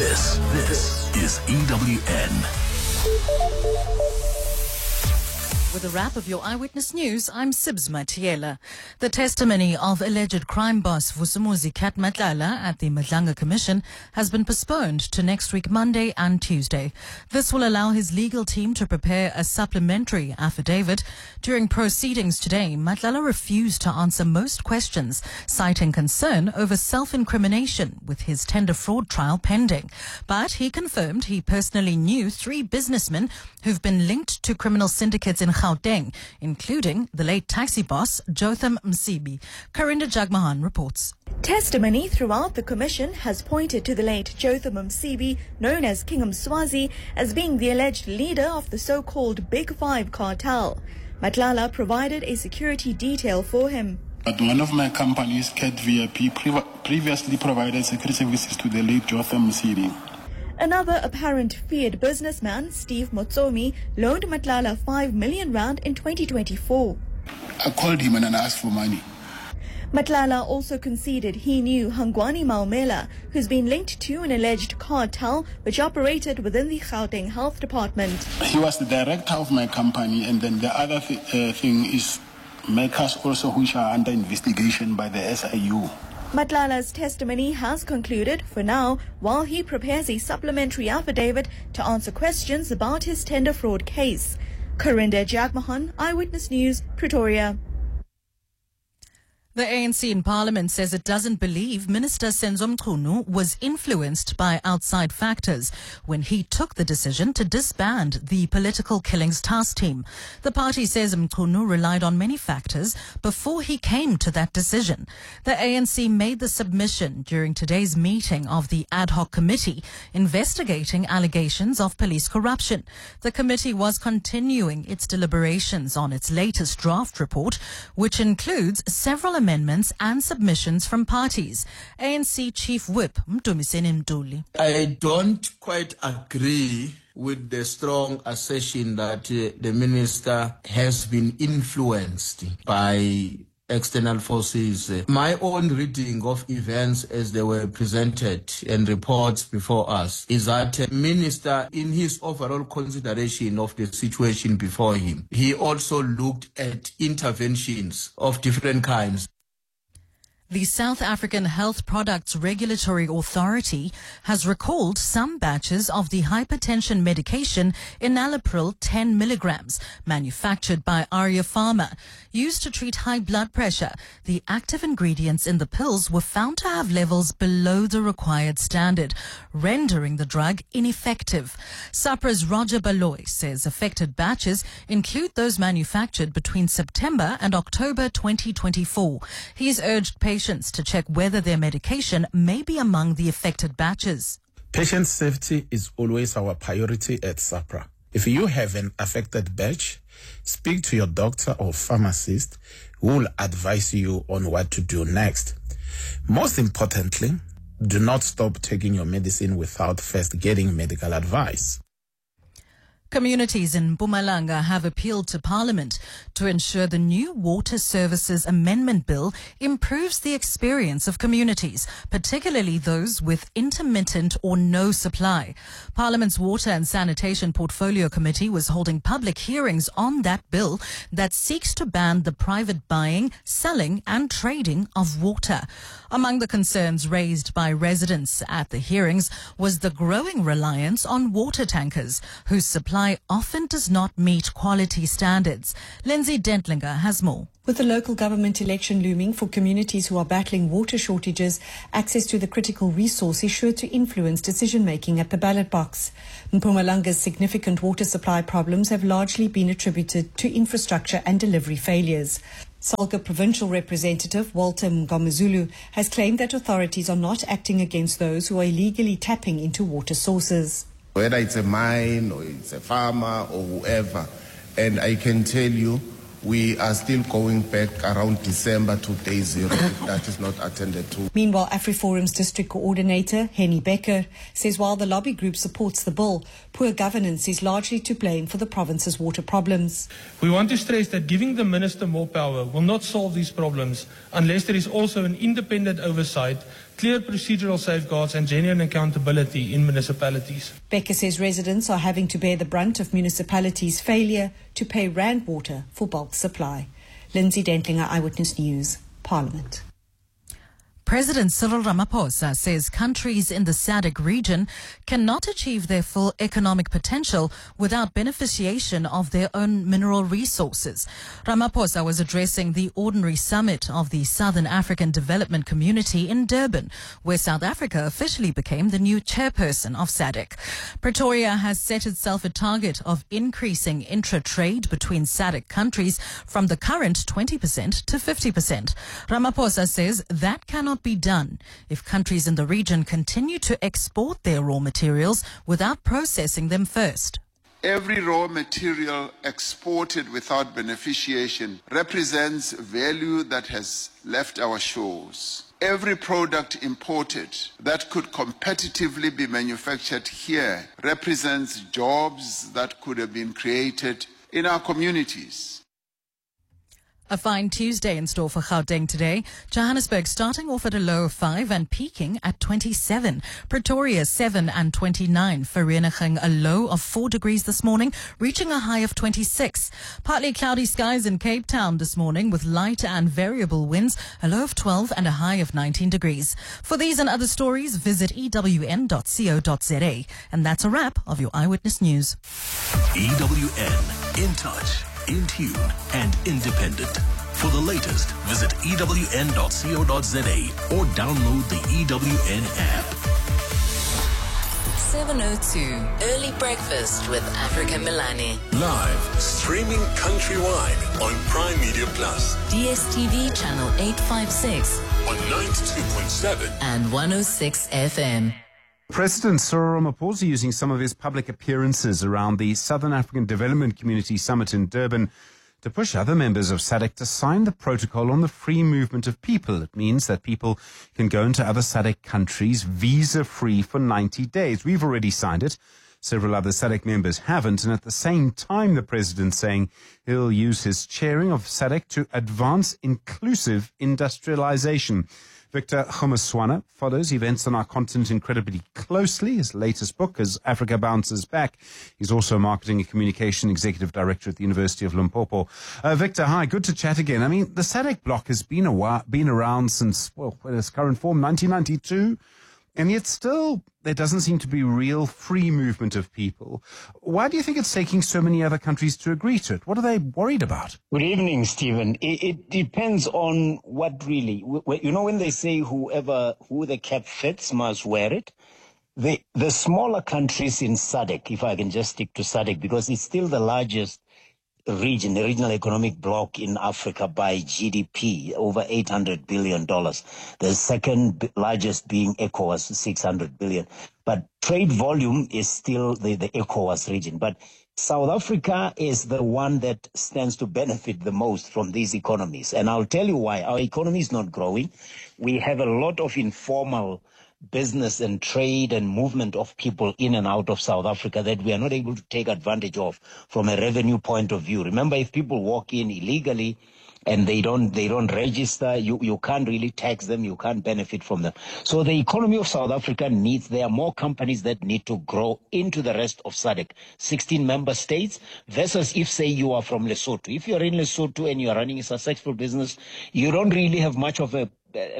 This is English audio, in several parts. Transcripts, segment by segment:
This is EWN. With a wrap of your Eyewitness News, I'm Sibs Matiela. The testimony of alleged crime boss Vusumuzi Kat Matlala at the Madlanga Commission has been postponed to next week, Monday and Tuesday. This will allow his legal team to prepare a supplementary affidavit. During proceedings today, Matlala refused to answer most questions, citing concern over self-incrimination with his tender fraud trial pending. But he confirmed he personally knew 3 businessmen who've been linked to criminal syndicates in Gauteng, including the late taxi boss Jotham Msibi. Karinda Jagmohan reports. Testimony throughout the commission has pointed to the late Jotham Msibi, known as King Mswazi, as being the alleged leader of the so-called Big Five cartel. Matlala provided a security detail for him. But one of my companies, Cat VIP, previously provided security services to the late Jotham Msibi. Another apparent feared businessman, Steve Motsomi, loaned Matlala 5 million rand in 2024. I called him and asked for money. Matlala also conceded he knew Hangwani Maumela, who's been linked to an alleged cartel which operated within the Gauteng Health Department. He was the director of my company, and then the other thing is makers also which are under investigation by the SIU. Matlala's testimony has concluded for now while he prepares a supplementary affidavit to answer questions about his tender fraud case. Karinda Jagmohan, Eyewitness News, Pretoria. The ANC in Parliament says it doesn't believe Minister Senzo Mchunu was influenced by outside factors when he took the decision to disband the Political Killings Task Team. The party says Mchunu relied on many factors before he came to that decision. The ANC made the submission during today's meeting of the ad hoc committee investigating allegations of police corruption. The committee was continuing its deliberations on its latest draft report, which includes several amendments and submissions from parties. ANC Chief Whip Mdumiseni Mduli. I don't quite agree with the strong assertion that the minister has been influenced by external forces. My own reading of events as they were presented and reports before us is that the minister, in his overall consideration of the situation before him, he also looked at interventions of different kinds. The South African Health Products Regulatory Authority has recalled some batches of the hypertension medication enalapril 10 milligrams, manufactured by Arya Pharma, used to treat high blood pressure. The active ingredients in the pills were found to have levels below the required standard, rendering the drug ineffective. SAPRA's Roger Baloy says affected batches include those manufactured between September and October 2024. He's urged patients to check whether their medication may be among the affected batches. Patient safety is always our priority at SAPRA. If you have an affected batch, speak to your doctor or pharmacist who will advise you on what to do next. Most importantly, do not stop taking your medicine without first getting medical advice. Communities in Mpumalanga have appealed to Parliament to ensure the new Water Services Amendment Bill improves the experience of communities, particularly those with intermittent or no supply. Parliament's Water and Sanitation Portfolio Committee was holding public hearings on that bill that seeks to ban the private buying, selling and trading of water. Among the concerns raised by residents at the hearings was the growing reliance on water tankers, whose supply often does not meet quality standards. Lindsay Dentlinger has more. With the local government election looming for communities who are battling water shortages, access to the critical resource is sure to influence decision-making at the ballot box. Mpumalanga's significant water supply problems have largely been attributed to infrastructure and delivery failures. Salga Provincial Representative Walter Mngomezulu has claimed that authorities are not acting against those who are illegally tapping into water sources. Whether it's a mine or it's a farmer or whoever, and I can tell you, we are still going back around December to day zero if that is not attended to. Meanwhile, AfriForum's district coordinator, Henny Becker, says while the lobby group supports the bill, poor governance is largely to blame for the province's water problems. We want to stress that giving the minister more power will not solve these problems unless there is also an independent oversight clear procedural safeguards and genuine accountability in municipalities. Becker says residents are having to bear the brunt of municipalities' failure to pay Rand Water for bulk supply. Lindsay Dentlinger, Eyewitness News, Parliament. President Cyril Ramaphosa says countries in the SADC region cannot achieve their full economic potential without beneficiation of their own mineral resources. Ramaphosa was addressing the ordinary summit of the Southern African Development Community in Durban, where South Africa officially became the new chairperson of SADC. Pretoria has set itself a target of increasing intra-trade between SADC countries from the current 20% to 50%. Ramaphosa says that cannot be done if countries in the region continue to export their raw materials without processing them first. Every raw material exported without beneficiation represents value that has left our shores. Every product imported that could competitively be manufactured here represents jobs that could have been created in our communities. A fine Tuesday in store for Gauteng today. Johannesburg starting off at a low of 5 and peaking at 27. Pretoria 7 and 29. Vereeniging a low of 4 degrees this morning, reaching a high of 26. Partly cloudy skies in Cape Town this morning with light and variable winds, a low of 12 and a high of 19 degrees. For these and other stories, visit ewn.co.za. And that's a wrap of your Eyewitness News. EWN, in touch, in tune, and independent. For the latest, visit ewn.co.za or download the EWN app. 7:02 Early Breakfast with Africa Milani. Live, streaming countrywide on Prime Media Plus. DSTV channel 856 on 92.7 and 106 FM. President Cyril Ramaphosa using some of his public appearances around the Southern African Development Community Summit in Durban to push other members of SADC to sign the protocol on the free movement of people. It means that people can go into other SADC countries visa-free for 90 days. We've already signed it. Several other SADC members haven't. And at the same time, the president's saying he'll use his chairing of SADC to advance inclusive industrialization. Victor Ramaswamy follows events on our continent incredibly closely. His latest book, As Africa Bounces Back. He's also marketing and communication executive director at the University of Limpopo. Victor, hi, good to chat again. I mean, the SADC bloc has been around since, well, in its current form, 1992. And yet still, there doesn't seem to be real free movement of people. Why do you think it's taking so many other countries to agree to it? What are they worried about? Good evening, Stephen. It depends on what really, you know, when they say who the cap fits must wear it, the smaller countries in SADC, if I can just stick to SADC, because it's still the largest region, the regional economic bloc in Africa by GDP, over $800 billion. The second largest being ECOWAS, $600 billion. But trade volume is still the ECOWAS region. But South Africa is the one that stands to benefit the most from these economies. And I'll tell you why. Our economy is not growing. We have a lot of informal business and trade and movement of people in and out of South Africa that we are not able to take advantage of from a revenue point of view. Remember, if people walk in illegally and they don't register, you can't really tax them, you can't benefit from them. So the economy of South Africa there are more companies that need to grow into the rest of SADC, 16 member states, versus if, say, you are from Lesotho. If you're in Lesotho and you are running a successful business, you don't really have much of a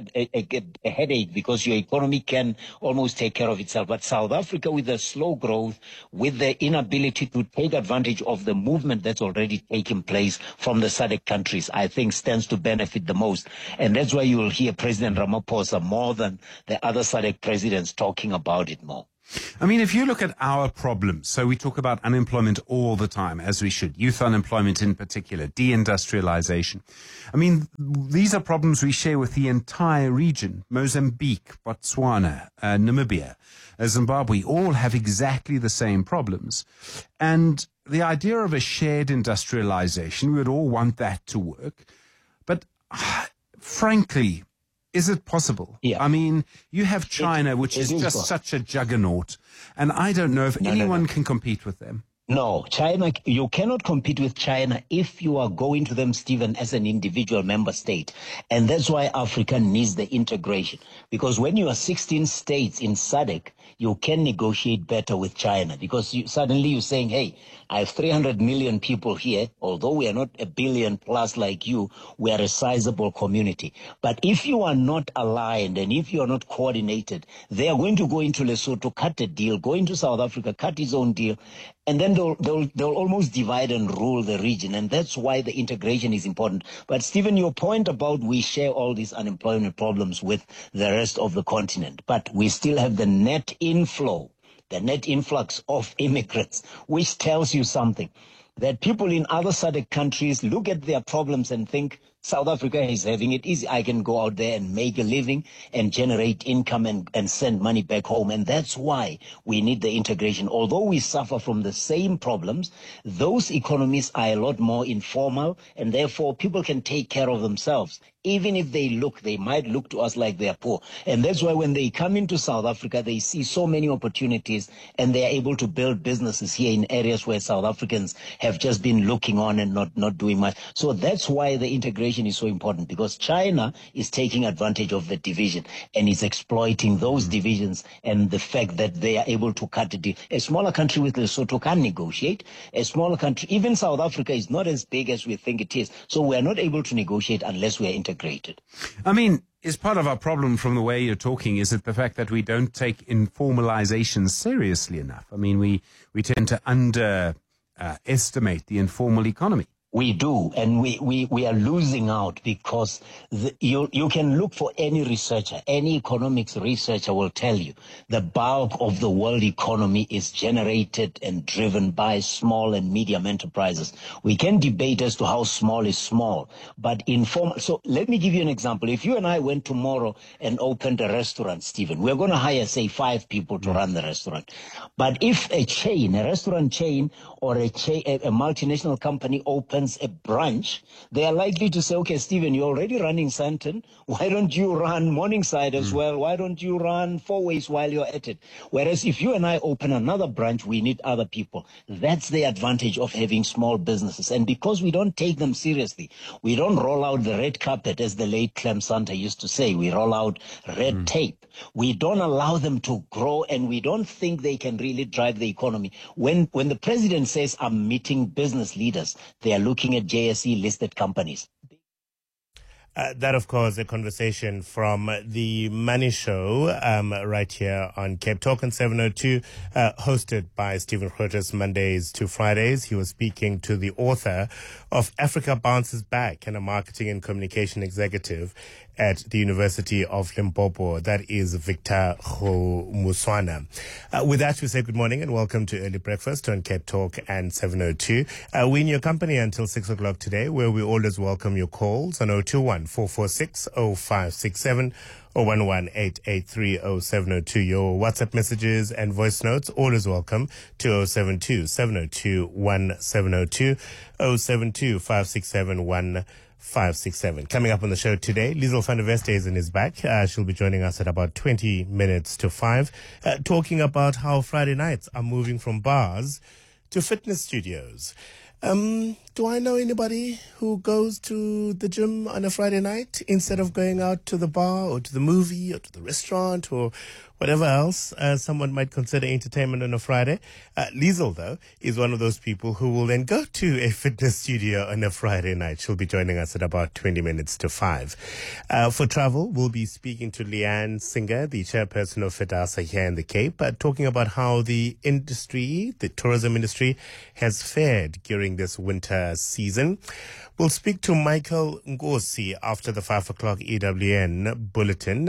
headache because your economy can almost take care of itself. But South Africa, with the slow growth, with the inability to take advantage of the movement that's already taken place from the SADC countries, I think stands to benefit the most. And that's why you will hear President Ramaphosa more than the other SADC presidents talking about it more. I mean, if you look at our problems, so we talk about unemployment all the time, as we should, youth unemployment in particular, deindustrialization. I mean, these are problems we share with the entire region. Mozambique, Botswana, Namibia, Zimbabwe, all have exactly the same problems. And the idea of a shared industrialization, we would all want that to work. But frankly, is it possible? Yeah. I mean, you have China, which is just such a juggernaut, and I don't know if anyone can compete with them. No, China, you cannot compete with China if you are going to them, Stephen, as an individual member state. And that's why Africa needs the integration. Because when you are 16 states in SADC, you can negotiate better with China. Because suddenly you're saying, hey, I have 300 million people here. Although we are not a billion plus like you, we are a sizable community. But if you are not aligned and if you are not coordinated, they are going to go into Lesotho, cut a deal, go into South Africa, cut his own deal, and then they'll almost divide and rule the region. And that's why the integration is important. But Stephen, your point about we share all these unemployment problems with the rest of the continent, but we still have the net inflow, the net influx of immigrants, which tells you something, that people in other SADC countries look at their problems and think, South Africa is having it easy. I can go out there and make a living and generate income and send money back home. And that's why we need the integration. Although we suffer from the same problems, those economies are a lot more informal, and therefore people can take care of themselves. Even if they might look to us like they are poor. And that's why when they come into South Africa, they see so many opportunities and they are able to build businesses here in areas where South Africans have just been looking on and not doing much. So that's why the integration is so important, because China is taking advantage of the division and is exploiting those divisions and the fact that they are able to cut a deal. A smaller country with Lesotho can negotiate. A smaller country, even South Africa, is not as big as we think it is. So we are not able to negotiate unless we are integrated. I mean, is part of our problem from the way you're talking, is it the fact that we don't take informalization seriously enough? I mean, we tend to underestimate the informal economy. We do, and we are losing out because you can look for any researcher, any economics researcher will tell you the bulk of the world economy is generated and driven by small and medium enterprises. We can debate as to how small is small, but informal. So let me give you an example. If you and I went tomorrow and opened a restaurant, Stephen, we're going to hire, say, 5 people to run the restaurant. But if a restaurant chain or a multinational company opens a branch, they are likely to say, okay, Stephen, you're already running Sandton. Why don't you run Morningside as well? Why don't you run Four Ways while you're at it? Whereas if you and I open another branch, we need other people. That's the advantage of having small businesses. And because we don't take them seriously, we don't roll out the red carpet, as the late Clem Santa used to say. We roll out red tape. We don't allow them to grow, and we don't think they can really drive the economy. When the president says, I'm meeting business leaders, they are looking at JSE listed companies. That, of course, a conversation from the Money Show right here on Cape Talk on 702, hosted by Stephen Grootes Mondays to Fridays. He was speaking to the author of Africa Bounces Back and a marketing and communication executive at the University of Limpopo. That is Victor Muswana. With that, we say good morning and welcome to Early Breakfast on Cape Talk and 702. We're in your company until 6 o'clock today, where we always welcome your calls on 021-446-0567 or 118830702. Your WhatsApp messages and voice notes, always welcome to 072-702-1702, 072-567-1567. Coming up on the show today, Liesl van der Westhuizen is back. She'll be joining us at about 20 minutes to 5, talking about how Friday nights are moving from bars to fitness studios. Do I know anybody who goes to the gym on a Friday night instead of going out to the bar or to the movie or to the restaurant or whatever else someone might consider entertainment on a Friday? Liesl, though, is one of those people who will then go to a fitness studio on a Friday night. She'll be joining us at about 20 minutes to 5. For travel, we'll be speaking to Leanne Singer, the chairperson of FITASA here in the Cape, talking about how the industry, the tourism industry, has fared during this winter season. We'll speak to Michael Ngosi after the 5 o'clock EWN bulletin.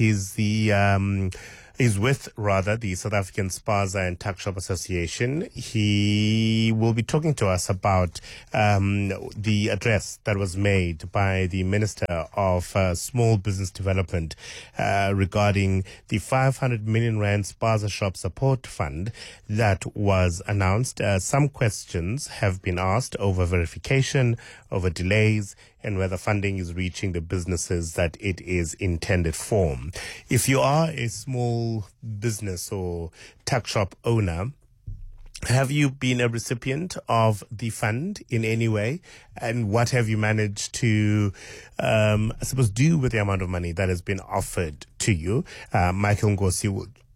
He's with the South African Spaza and Tuck Shop Association. He will be talking to us about the address that was made by the Minister of Small Business Development regarding the 500 million rand Spaza Shop Support Fund that was announced. Some questions have been asked over verification, over delays, and whether funding is reaching the businesses that it is intended for. If you are a small business or tuck shop owner, Have you been a recipient of the fund in any way? And what have you managed to, I suppose, do with the amount of money that has been offered to you? Michael Ngosi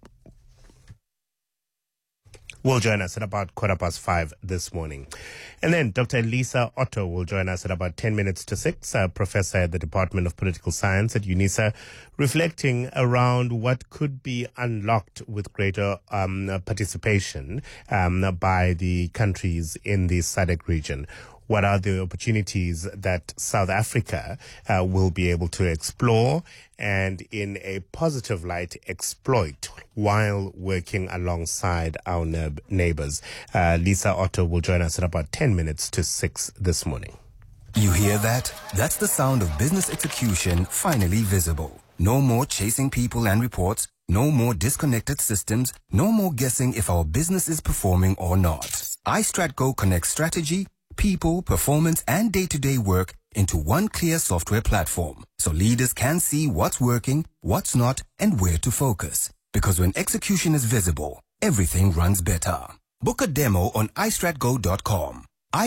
will join us at about 5:15 this morning. And then Dr. Lisa Otto will join us at about 10 minutes to 6, professor at the Department of Political Science at UNISA, reflecting around what could be unlocked with greater participation by the countries in the SADC region. What are the opportunities that South Africa will be able to explore and in a positive light exploit while working alongside our neighbors? Lisa Otto will join us at about 10 minutes to 6 this morning. You hear that? That's the sound of business execution finally visible. No more chasing people and reports. No more disconnected systems. No more guessing if our business is performing or not. iStratGo connects strategy, people, performance, and day-to-day work into one clear software platform, so leaders can see what's working, what's not, and where to focus. Because when execution is visible, everything runs better. Book a demo on istratgo.com.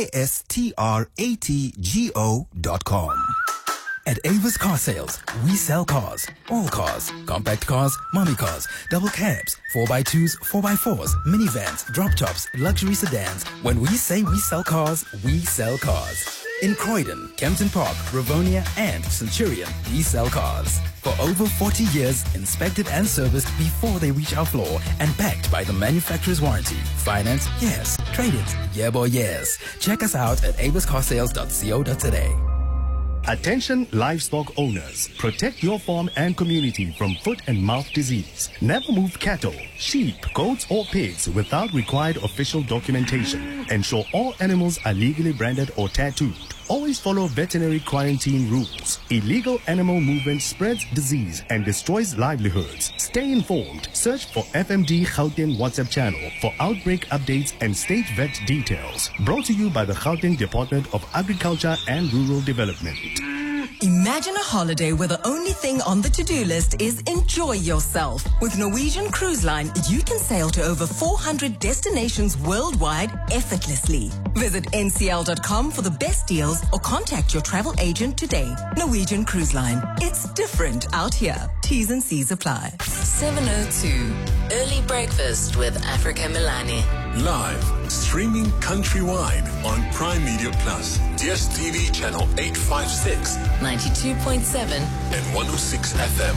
istratgo.com. At Avis Car Sales, we sell cars. All cars. Compact cars, mommy cars, double cabs, 4x2s, 4x4s, minivans, drop tops, luxury sedans. When we say we sell cars, we sell cars. In Croydon, Kempton Park, Rivonia, and Centurion, we sell cars. For over 40 years, inspected and serviced before they reach our floor and backed by the manufacturer's warranty. Finance? Yes. Trade-ins? Yeah, boy, yes. Check us out at aviscarsales.co.za. Attention livestock owners, protect your farm and community from foot and mouth disease. Never move cattle, sheep, goats or pigs without required official documentation. Ensure all animals are legally branded or tattooed. Always follow veterinary quarantine rules. Illegal animal movement spreads disease and destroys livelihoods. Stay informed. Search for FMD Gauteng WhatsApp channel for outbreak updates and state vet details. Brought to you by the Gauteng Department of Agriculture and Rural Development. Imagine a holiday where the only thing on the to-do list is enjoy yourself. With Norwegian Cruise Line, you can sail to over 400 destinations worldwide effortlessly. Visit ncl.com for the best deals or contact your travel agent today. Norwegian Cruise Line. It's different out here. T's and C's apply. 7:02. Early breakfast with Africa Milani. Live, streaming countrywide on Prime Media Plus, DSTV channel 856, 92.7 and 106 FM.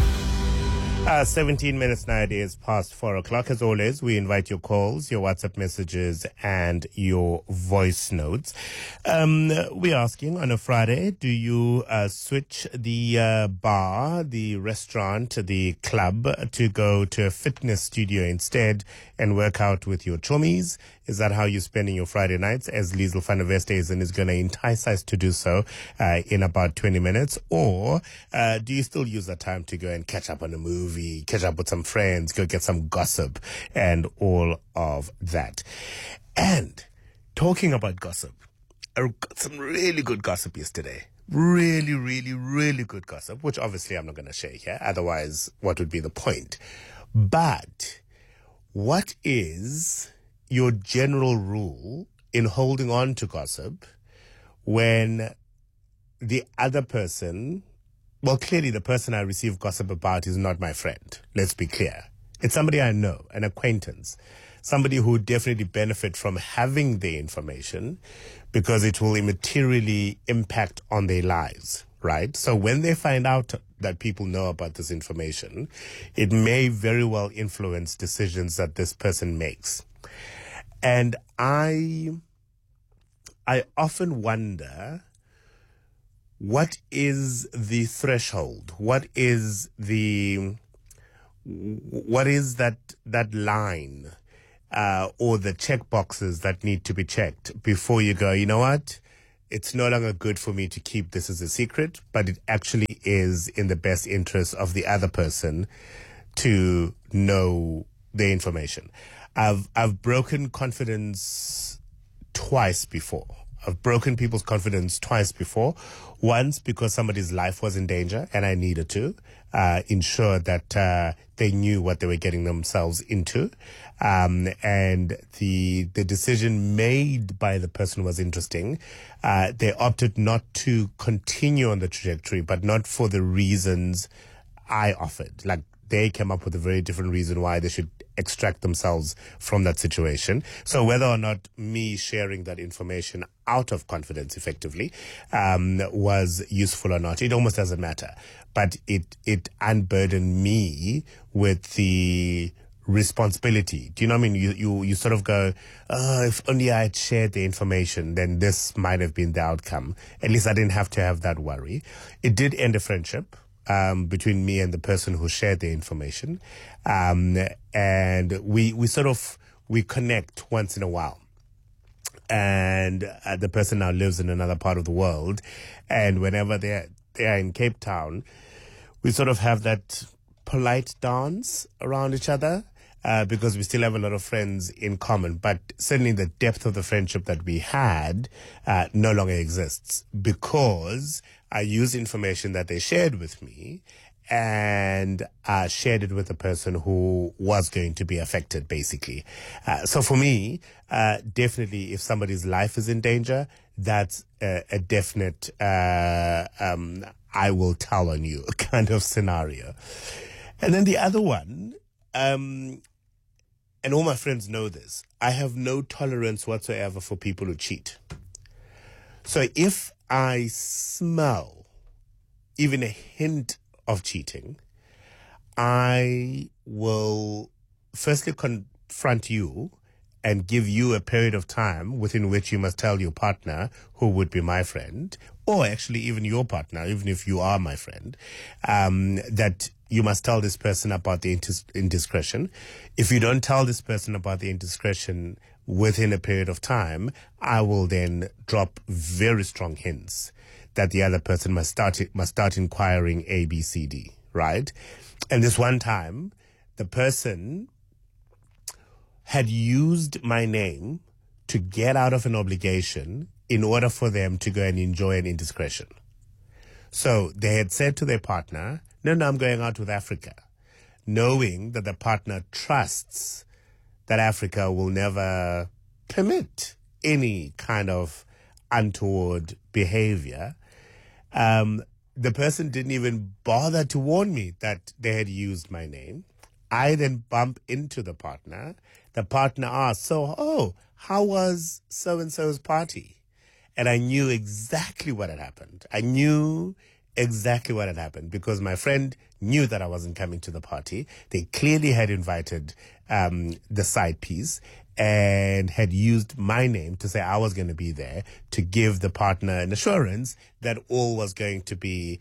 17 minutes now, it is past 4 o'clock. As always, we invite your calls, your WhatsApp messages, and your voice notes. We're asking on a Friday, do you switch the bar, the restaurant, the club to go to a fitness studio instead and work out with your chummies? Is that how you're spending your Friday nights? As Liesl van der Westhuizen is going to entice us to do so in about 20 minutes. Or do you still use that time to go and catch up on a movie, catch up with some friends, go get some gossip and all of that? And talking about gossip, I got some really good gossip yesterday. Really, really, really good gossip, which obviously I'm not going to share here. Otherwise, what would be the point? But what is your general rule in holding on to gossip when the other person, well, clearly the person I receive gossip about is not my friend. Let's be clear. It's somebody I know, an acquaintance, somebody who would definitely benefit from having the information because it will immaterially impact on their lives, right? So when they find out that people know about this information, it may very well influence decisions that this person makes. And I often wonder, what is the threshold? What is that line or the check boxes that need to be checked before you go, you know what? It's no longer good for me to keep this as a secret, but it actually is in the best interest of the other person to know the information. I've broken confidence twice before. I've broken people's confidence twice before. Once, because somebody's life was in danger and I needed to ensure that they knew what they were getting themselves into. And the decision made by the person was interesting. They opted not to continue on the trajectory, but not for the reasons I offered. Like, they came up with a very different reason why they should extract themselves from that situation. So whether or not me sharing that information out of confidence effectively was useful or not, it almost doesn't matter. But it unburdened me with the responsibility. Do you know what I mean? You sort of go, if only I had shared the information, then this might have been the outcome. At least I didn't have to have that worry. It did end a friendship between me and the person who shared the information. And we connect once in a while. And the person now lives in another part of the world. And whenever they are in Cape Town, we sort of have that polite dance around each other. Because we still have a lot of friends in common, but certainly the depth of the friendship that we had no longer exists, because I used information that they shared with me and shared it with the person who was going to be affected, basically. So for me, definitely, if somebody's life is in danger, that's a definite I will tell on you kind of scenario. And then the other one, and all my friends know this, I have no tolerance whatsoever for people who cheat. So if I smell even a hint of cheating, I will firstly confront you and give you a period of time within which you must tell your partner, who would be my friend, or actually even your partner, even if you are my friend, that you must tell this person about the indiscretion. If you don't tell this person about the indiscretion within a period of time, I will then drop very strong hints that the other person must start inquiring A, B, C, D, right? And this one time, the person had used my name to get out of an obligation in order for them to go and enjoy an indiscretion. So they had said to their partner, no, I'm going out with Africa, knowing that the partner trusts that Africa will never permit any kind of untoward behavior. The person didn't even bother to warn me that they had used my name. I then bump into the partner. The partner asks, how was so-and-so's party? And I knew exactly what had happened. I knew exactly what had happened because my friend knew that I wasn't coming to the party. They clearly had invited the side piece and had used my name to say I was going to be there to give the partner an assurance that all was going to be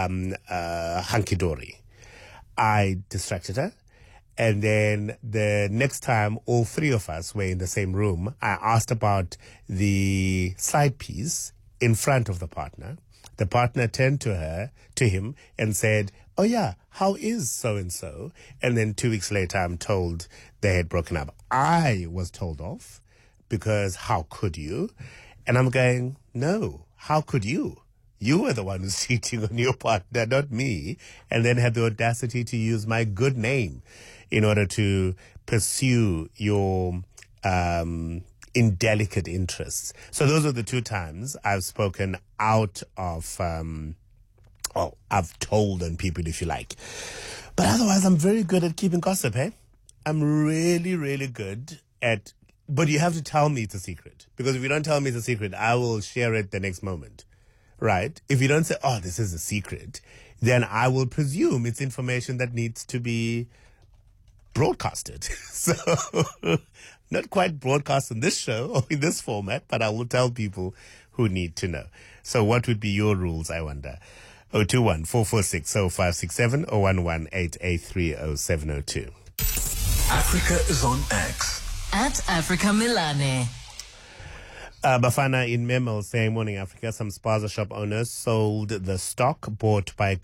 hunky-dory. I distracted her. And then the next time all three of us were in the same room, I asked about the side piece in front of the partner. The partner turned to him and said, oh yeah, how is so-and-so? And then 2 weeks later, I'm told they had broken up. I was told off because how could you? And I'm going, no, how could you? You were the one who's cheating on your partner, not me. And then had the audacity to use my good name in order to pursue your indelicate interests. So those are the two times I've spoken out of, I've told on people, if you like. But otherwise, I'm very good at keeping gossip, eh? I'm really, really good at, but you have to tell me it's a secret. Because if you don't tell me it's a secret, I will share it the next moment, right? If you don't say, oh, this is a secret, then I will presume it's information that needs to be broadcasted. So not quite broadcast on this show or in this format, but I will tell people who need to know. So what would be your rules, I wonder? 021-446-0567 or 118-830-702. Africa is on X. At Africa Milane. Bafana in Memel saying, morning Africa, some spaza shop owners sold the stock bought by